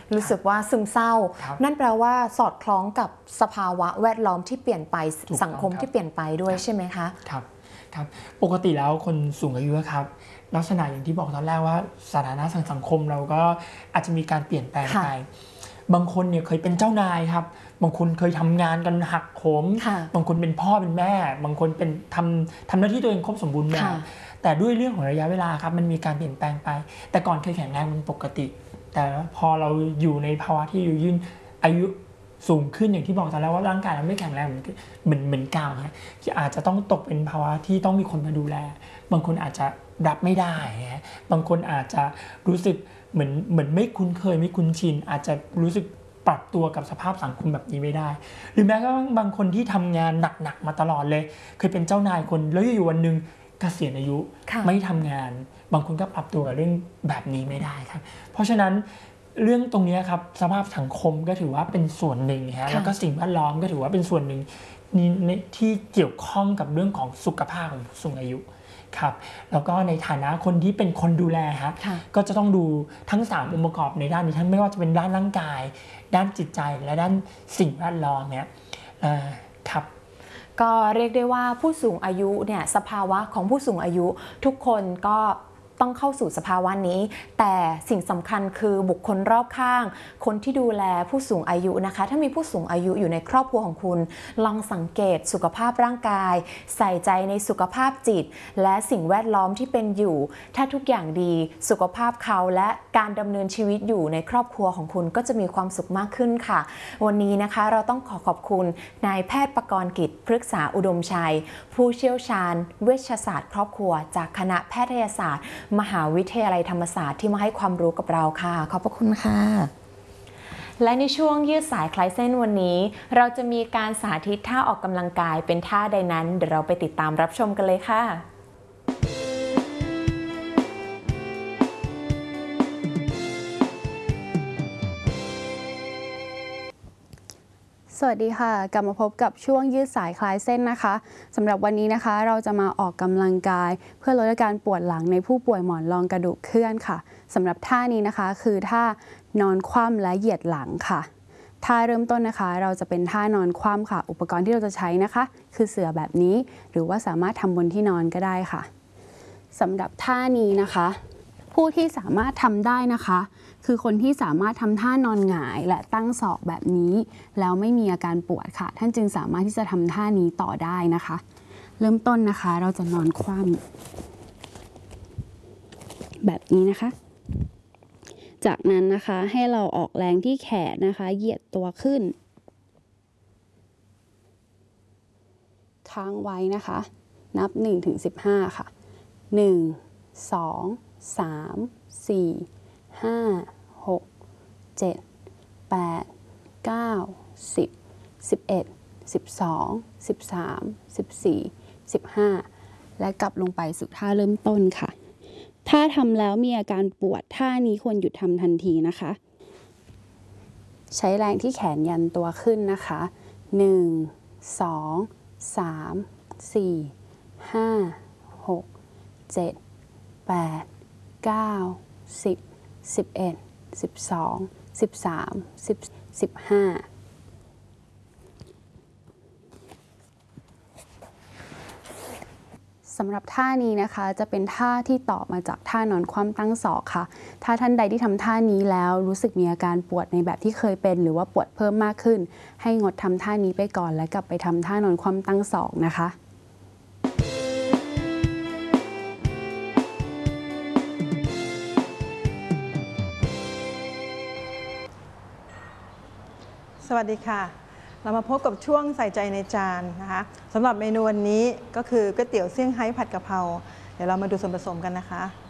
รู้สึกว่าซึมเศร้านั่นแปลว่าสอดคล้องกับสภาวะแวดล้อมที่เปลี่ยนไปสังคมที่เปลี่ยนไปด้วยใช่ไหมคะครับปกติแล้วคนสูงอายุครับลักษณะอย่างที่บอกตอนแรกว่าสถานะทางสังคมเราก็อาจจะมีการเปลี่ยนแปลงไปบางคนเนี่ยเคยเป็นเจ้านายครับบางคนเคยทำงานกันหักโหมบางคนเป็นพ่อเป็นแม่บางคนเป็นทำหน้าที่ตัวเองครบสมบูรณ์แบบแต่ด้วยเรื่องของระยะเวลาครับมันมีการเปลี่ยนแปลงไปแต่ก่อนเคยแข็งแรงมันปกติแต่พอเราอยู่ในภาวะที่ยืนอายุสูงขึ้นอย่างที่บอกตอนแรกว่าร่างกายเราไม่แข็งแรงเหมือนเก่าฮะอาจจะต้องตกเป็นภาวะที่ต้องมีคนมาดูแลบางคนอาจจะรับไม่ได้บางคนอาจจะรู้สึกเหมือนไม่คุ้นเคยไม่คุ้นชินอาจจะรู้สึกปรับตัวกับสภาพสังคมแบบนี้ไม่ได้หรือแม้กระทั่งบางคนที่ทำงานหนักๆมาตลอดเลยเคยเป็นเจ้านายคนแล้วอยู่วันนึงเกษียณอายุไม่ทำงานบางคนก็ปรับตัวกับเรื่องแบบนี้ไม่ได้ครับเพราะฉะนั้นเรื่องตรงนี้ครับสภาพสังคมก็ถือว่าเป็นส่วนหนึ่งฮะแล้วก็สิ่งแวดล้อมก็ถือว่าเป็นส่วนหนึ่งที่เกี่ยวข้องกับเรื่องของสุขภาพของผู้สูงอายุครับแล้วก็ในฐานะคนที่เป็นคนดูแลครับก็จะต้องดูทั้ง3องค์ประกอบในด้านนี้ทั้งไม่ว่าจะเป็นด้านร่างกายด้านจิตใจและด้านสิ่งแวดล้อมเนี่ยครับก็เรียกได้ว่าผู้สูงอายุเนี่ยสภาวะของผู้สูงอายุทุกคนก็ต้องเข้าสู่สภาวะนี้แต่สิ่งสำคัญคือบุคคลรอบข้างคนที่ดูแลผู้สูงอายุนะคะถ้ามีผู้สูงอายุอยู่ในครอบครัวของคุณลองสังเกตสุขภาพร่างกายใส่ใจในสุขภาพจิตและสิ่งแวดล้อมที่เป็นอยู่ถ้าทุกอย่างดีสุขภาพเขาและการดำเนินชีวิตอยู่ในครอบครัวของคุณก็จะมีความสุขมากขึ้นค่ะวันนี้นะคะเราต้องขอบคุณนายแพทย์ปกรณ์กิจพฤกษาอุดมชัยผู้เชี่ยวชาญเวชศาสตร์ครอบครัวจากคณะแพทยศาสตร์มหาวิทยาลัยธรรมศาสตร์ที่มาให้ความรู้กับเราค่ะขอบพระคุณค่ะและในช่วงยืดสายคลายเส้นวันนี้เราจะมีการสาธิตท่าออกกำลังกายเป็นท่าใดนั้นเดี๋ยวเราไปติดตามรับชมกันเลยค่ะสวัสดีค่ะกลับมาพบกับช่วงยืดสายคลายเส้นนะคะสำหรับวันนี้นะคะเราจะมาออกกำลังกายเพื่อลดอาการปวดหลังในผู้ป่วยหมอนรองกระดูกเคลื่อนค่ะสำหรับท่านี้นะคะคือท่านอนคว่ำและเหยียดหลังค่ะท่าเริ่มต้นนะคะเราจะเป็นท่านอนคว่ำค่ะอุปกรณ์ที่เราจะใช้นะคะคือเสื่อแบบนี้หรือว่าสามารถทำบนที่นอนก็ได้ค่ะสำหรับท่านี้นะคะผู้ที่สามารถทำได้นะคะคือคนที่สามารถทำท่านอนหงายและตั้งศอกแบบนี้แล้วไม่มีอาการปวดค่ะท่านจึงสามารถที่จะทำท่านี้ต่อได้นะคะเริ่มต้นนะคะเราจะนอนคว่ำแบบนี้นะคะจากนั้นนะคะให้เราออกแรงที่แขนนะคะเหยียดตัวขึ้นค้างไว้นะคะนับ 1-15 ค่ะ1 2 3 4 5 6 7 8 9 10 11 12 13 14 15และกลับลงไปสู่ท่าเริ่มต้นค่ะถ้าทำแล้วมีอาการปวดท่านี้ควรหยุดทำทันทีนะคะใช้แรงที่แขนยันตัวขึ้นนะคะ1 2 3 4 5 6 7 8 9 10 11 12 13 15สำหรับท่านี้นะคะจะเป็นท่าที่ต่อมาจากท่านอนคว่ำตั้งศอกค่ะถ้าท่านใดที่ทำท่านี้แล้วรู้สึกมีอาการปวดในแบบที่เคยเป็นหรือว่าปวดเพิ่มมากขึ้นให้งดทำท่านี้ไปก่อนและกลับไปทำท่านอนคว่ำตั้งศอกนะคะสวัสดีค่ะเรามาพบกับช่วงใส่ใจในจานนะคะสำหรับเมนูวันนี้ก็คือก๋วยเตี๋ยวเซี่ยงไฮ้ผัดกะเพราเดี๋ยวเรามาดูส่วนผสมกันนะคะ